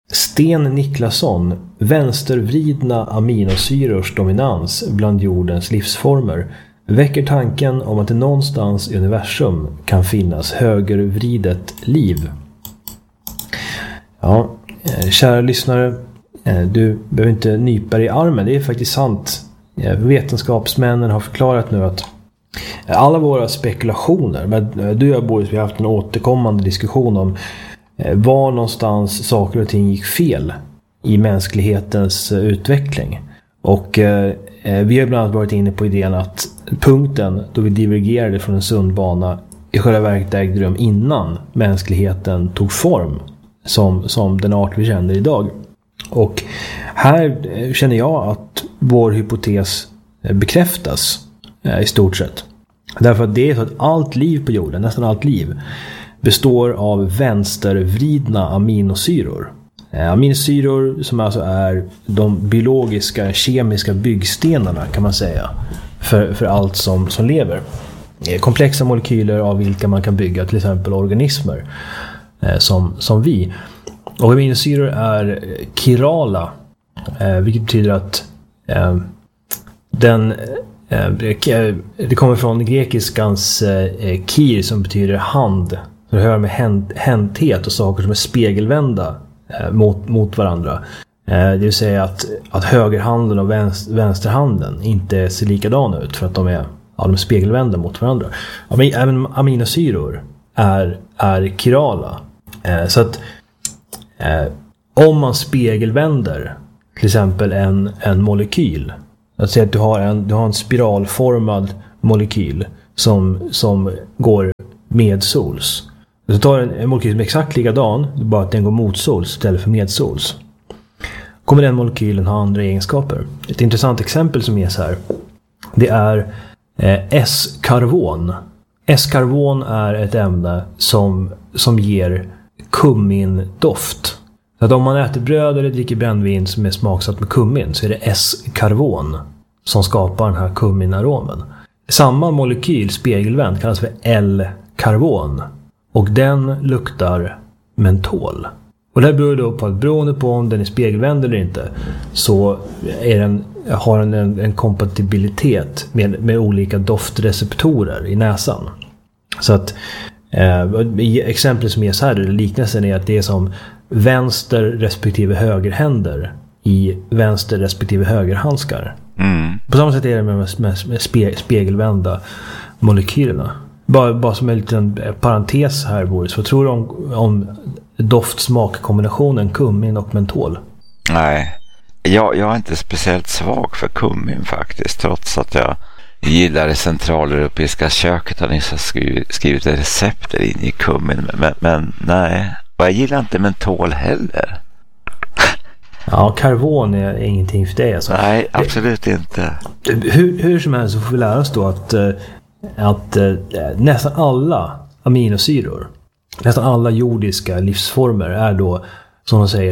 Sten Niklasson, vänstervridna aminosyrors dominans bland jordens livsformer väcker tanken om att det någonstans i universum kan finnas högervridet liv. Ja, kära lyssnare, du behöver inte nypa dig i armen, det är faktiskt sant. Vetenskapsmännen har förklarat nu att alla våra spekulationer, men du och jag, Boris, vi har haft en återkommande diskussion om var någonstans saker och ting gick fel i mänsklighetens utveckling. Och vi har bland annat varit inne på idén att punkten då vi divergerade från en sund bana i själva verket ägde rum innan mänskligheten tog form som den art vi känner idag. Och här känner jag att vår hypotes bekräftas i stort sett. Därför att det är så att allt liv på jorden, nästan allt liv, består av vänstervridna aminosyror. Aminosyror som alltså är de biologiska, kemiska byggstenarna kan man säga för allt som lever. Komplexa molekyler av vilka man kan bygga till exempel organismer som vi. Och aminosyror är kirala, vilket betyder att det kommer från grekiskans kir som betyder hand. Det hör med hänthet och saker som är spegelvända mot varandra. Det vill säga att högerhanden och vänsterhanden inte ser likadana ut för att de är spegelvända mot varandra. Även aminosyror är kirala. Så att om man spegelvänder till exempel en molekyl, att säga att du har en spiralformad molekyl som går medsols. Så tar en molekyl som är exakt likadan, bara att den går motsols istället för medsols. Kommer den molekylen ha andra egenskaper? Ett intressant exempel som ges här, det är S-karbon. S-karbon är ett ämne som ger kummindoft. Så att om man äter bröd eller dricker brännvin som är smaksatt med kummin så är det S-karbon som skapar den här kumminaromen. Samma molekyl spegelvänd kallas för L-karbon och den luktar mentol. Och det beror då på att beroende på om den är spegelvänd eller inte så har den en kompatibilitet med olika doftreceptorer i näsan. Så att exemplet som ges här, liknelsen är att det är som vänster respektive högerhänder i vänster respektive högerhandskar. På samma sätt är det med spegelvända molekylerna. Bara som en liten parentes här, Boris. Vad tror du om doft-smak-kombinationen kummin och mentol? Nej, jag är inte speciellt svag för kummin faktiskt, trots att jag gillar det centraleuropeiska köket. Har nyss skrivit ett recept in i kummin, men nej. Och jag gillar inte mentol heller. Ja, karbon är ingenting för dig alltså. Nej, absolut inte. Hur som helst så får vi lära oss då att nästan alla aminosyror, nästan alla jordiska livsformer är då, som de säger,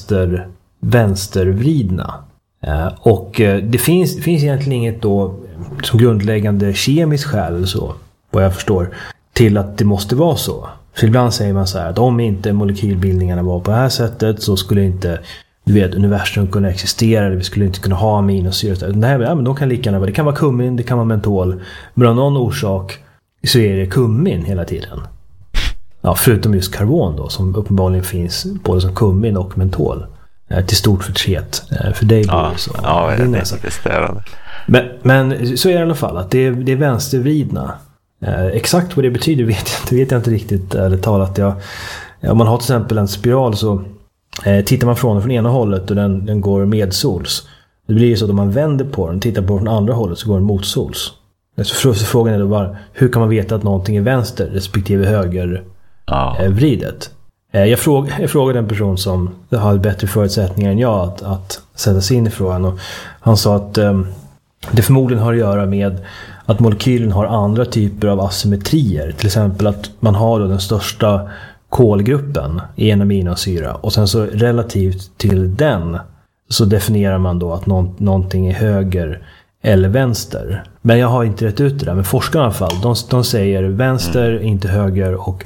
vänstervridna. Och det finns egentligen inget då som grundläggande kemiskt skäl så, vad jag förstår, till att det måste vara så. För ibland säger man så här att om inte molekylbildningarna var på det här sättet så skulle inte universum kunna existera, vi skulle inte kunna ha aminosyror. Nej, men de kan lika gärna vara, det kan vara kummin, det kan vara mentol, men av någon orsak så är det kummin hela tiden. Ja, förutom just karbon då, som uppenbarligen finns både som kummin och mentol. Till stort förtret för dig. Ja, så. Ja, det är störande. Men så är det i alla fall, att det är vänstervridna. Exakt vad det betyder vet jag inte riktigt ärligt talat. Om man har till exempel en spiral så tittar man från ena hållet och den går medsols. Det blir ju så att om man vänder på den, tittar på från andra hållet så går den motsols. Så frågan är då bara, hur kan man veta att någonting är vänster respektive höger vridet? Jag frågade en person som hade bättre förutsättningar än jag att sätta sig in i frågan, och han sa att det förmodligen har att göra med att molekylen har andra typer av asymmetrier. Till exempel att man har då den största kolgruppen i en aminosyra och sen så relativt till den så definierar man då att någonting är höger eller vänster. Men jag har inte rätt ut det där. Men forskarna i alla fall, de säger vänster, inte höger, och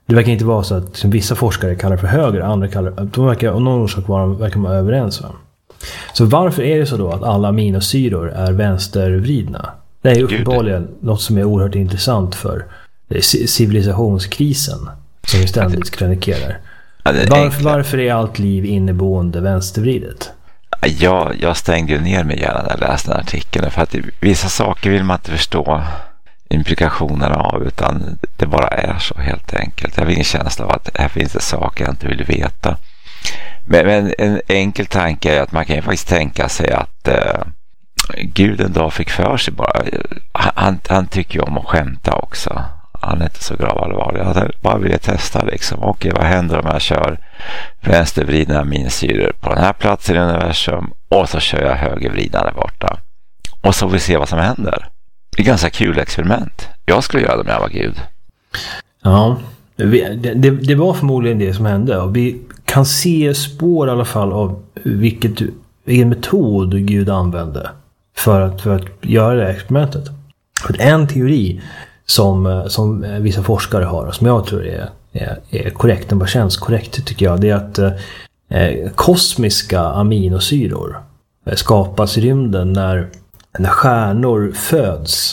Det verkar inte vara så att som vissa forskare kallar för höger, andra kallar de verkar av någon orsak verkar vara överens. Va? Så varför är det så då att alla aminosyror är vänstervridna? Det är uppenbarligen något som är oerhört intressant för civilisationskrisen som vi ständigt kronikerar. Varför är allt liv inneboende vänstervridet? Jag stängde ju ner mig gärna när jag läste den artikeln, för att vissa saker vill man inte förstå implikationerna av, utan det bara är så helt enkelt. Jag har ingen känsla av att här finns det saker jag inte vill veta. Men en enkel tanke är att man kan ju faktiskt tänka sig att Gud en dag fick för sig bara. Han tycker ju om att skämta också. Han är inte så gravallvarlig. Jag bara ville testa liksom. Okej, vad händer om jag kör vänstervridna aminosyror på den här platsen i universum och så kör jag högervridna där borta. Och så får vi se vad som händer. Det är ett ganska kul experiment. Jag skulle göra det om jag var Gud. Ja, det var förmodligen det som hände. Och vi kan se spår i alla fall av vilken metod Gud använde för att göra det experimentet. För en teori som vissa forskare har och som jag tror är korrekt, den bara känns korrekt tycker jag, det är att kosmiska aminosyror skapas i rymden när stjärnor föds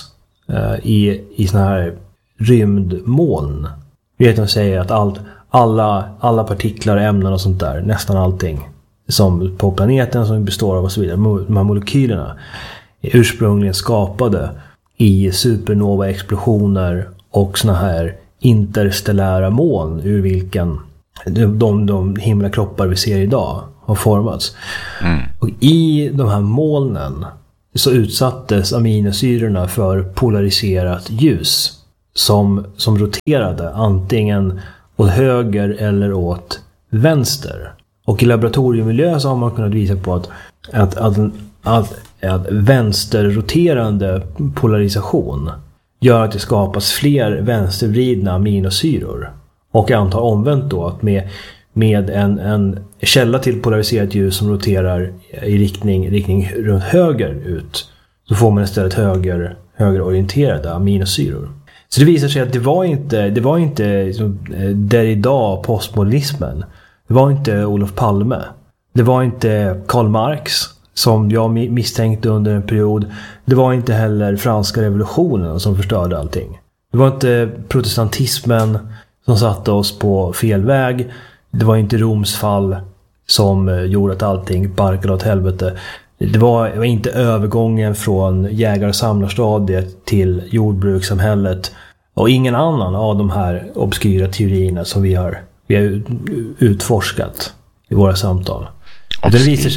i såna här rymdmoln. Vi vet att de säger att alla partiklar, ämnen och sånt där, nästan allting som på planeten som består av och så vidare, de här molekylerna är ursprungligen skapade i supernova-explosioner och såna här interstellära moln ur vilken de himlakroppar vi ser idag har formats. Och i de här molnen så utsattes aminosyrorna för polariserat ljus som roterade antingen åt höger eller åt vänster. Och i laboratoriemiljö så har man kunnat visa på att vänsterroterande polarisation gör att det skapas fler vänstervridna aminosyror. Och jag antar omvänt då att med en källa till polariserat ljus som roterar i riktning runt höger ut, så får man istället högerorienterade aminosyror. Så det visar sig att det var inte Derrida postmodernismen. Det var inte Olof Palme. Det var inte Karl Marx som jag misstänkte under en period. Det var inte heller franska revolutionen som förstörde allting. Det var inte protestantismen som satte oss på fel väg. Det var inte Roms fall som gjorde att allting barkade åt helvete. Det var inte övergången från jägar- och samlarstadiet till jordbrukssamhället och ingen annan av de här obskyra teorierna som vi har utforskat i våra samtal. Det visar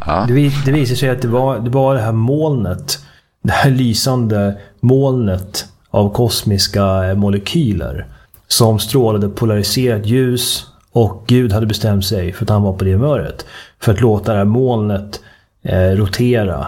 sig att det var det här molnet, det här lysande molnet av kosmiska molekyler som strålade polariserat ljus, och Gud hade bestämt sig för att han var på det humöret för att låta det här molnet rotera,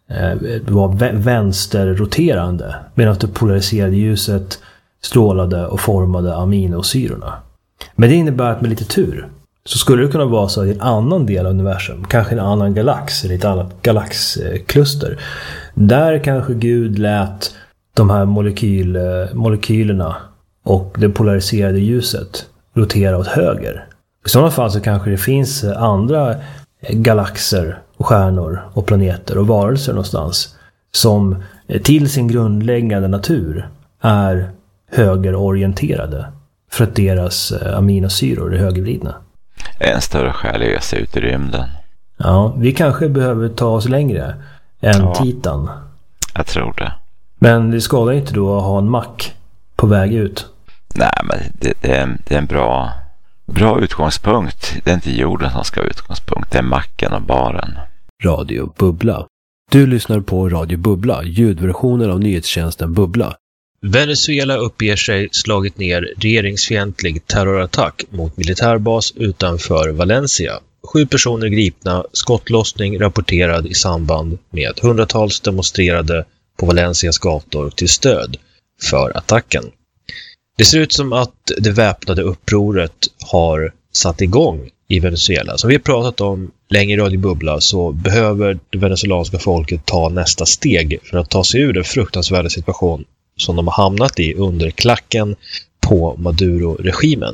var vänsterroterande, medan det polariserade ljuset strålade och formade aminosyrorna. Men det innebär att med lite tur så skulle det kunna vara så att i en annan del av universum, kanske en annan galax eller ett annat galaxkluster, där kanske Gud lät de här molekylerna och det polariserade ljuset rotera åt höger. I sådana fall så kanske det finns andra galaxer och stjärnor och planeter och varelser någonstans som till sin grundläggande natur är högerorienterade för att deras aminosyror är högervridna. En större skäl är att se ut i rymden. Ja, vi kanske behöver ta oss längre än Titan. Jag tror det. Men det skadar inte då att ha en mack på väg ut. Nej, men det är en bra utgångspunkt. Det är inte jorden som ska ha utgångspunkt. Det är macken och baren. Radio Bubbla. Du lyssnar på Radio Bubbla, ljudversionen av nyhetstjänsten Bubbla. Venezuela uppger sig slagit ner regeringsfientlig terrorattack mot militärbas utanför Valencia. 7 personer gripna, skottlossning rapporterad i samband med hundratals demonstrerade på Valencias gator till stöd för attacken. Det ser ut som att det väpnade upproret har satt igång i Venezuela. Som vi har pratat om länge i Radio Bubbla så behöver det venezuelanska folket ta nästa steg för att ta sig ur den fruktansvärda situation som de har hamnat i under klacken på Maduro-regimen.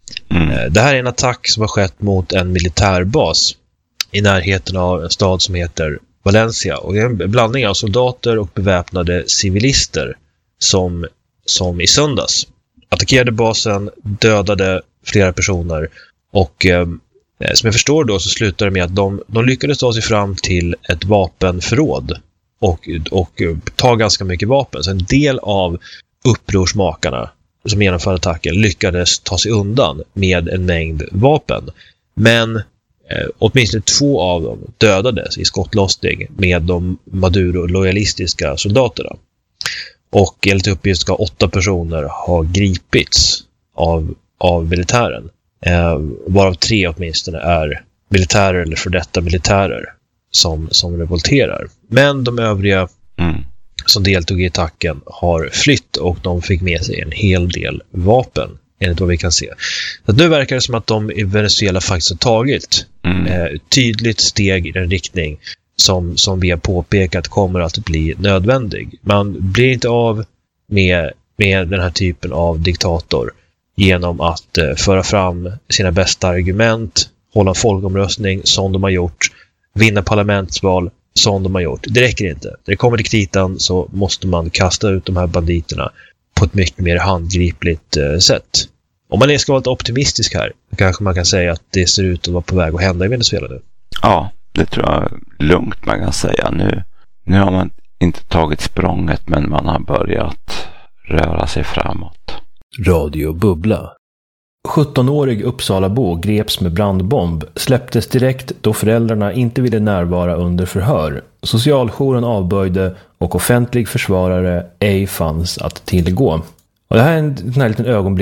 Det här är en attack som har skett mot en militärbas i närheten av en stad som heter Valencia. Och det är en blandning av soldater och beväpnade civilister som i söndags attackerade basen, dödade flera personer och som jag förstår då så slutar det med att de lyckades ta sig fram till ett vapenförråd och ta ganska mycket vapen. Så en del av upprorsmakarna som genomförde attacken lyckades ta sig undan med en mängd vapen. Men åtminstone 2 av dem dödades i skottlossning med de Maduro-lojalistiska soldaterna. Och enligt uppgift ska 8 personer ha gripits av militären. Varav 3 åtminstone är militärer eller för detta militärer som revolterar. Men de övriga som deltog i attacken har flytt och de fick med sig en hel del vapen enligt vad vi kan se. Så nu verkar det som att de i Venezuela faktiskt har tagit tydligt steg i den riktning som vi har påpekat kommer att bli nödvändig. Man blir inte av med den här typen av diktator genom att föra fram sina bästa argument, hålla en folkomröstning som de har gjort, vinna parlamentsval som de har gjort. Det räcker inte. När det kommer till kritan så måste man kasta ut de här banditerna på ett mycket mer handgripligt sätt. Om man ska vara lite optimistisk här, kanske man kan säga att det ser ut att vara på väg att hända i Venezuela nu. Ja, det tror jag lugnt man kan säga. Nu har man inte tagit språnget, men man har börjat röra sig framåt. Radio Bubbla. 17-årig Uppsalabo greps med brandbomb, släpptes direkt då föräldrarna inte ville närvara under förhör. Socialjouren avböjde och offentlig försvarare ej fanns att tillgå. Och det här är en liten ögonblick